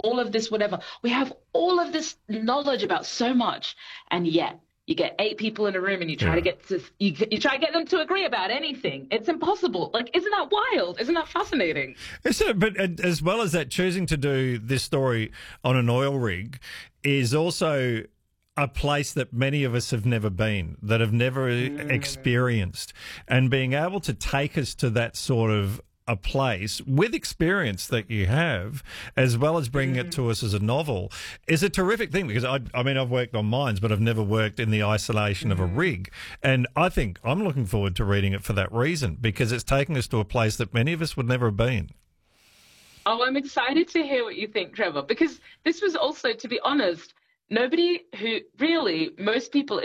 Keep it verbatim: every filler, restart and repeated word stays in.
all of this, whatever. We have all of this knowledge about so much, and yet you get eight people in a room and you try Yeah. to get to you, you try to get them to agree about anything. It's impossible. Like, isn't that wild? Isn't that fascinating? Isn't it? But uh, as well as that, choosing to do this story on an oil rig is also a place that many of us have never been, that have never Mm. experienced, and being able to take us to that sort of a place with experience that you have, as well as bringing it to us as a novel, is a terrific thing. Because I, I mean, I've worked on mines, but I've never worked in the isolation of a rig. And I think I'm looking forward to reading it for that reason, because it's taking us to a place that many of us would never have been. Oh, I'm excited to hear what you think, Trevor, because this was also, to be honest, nobody who really, most people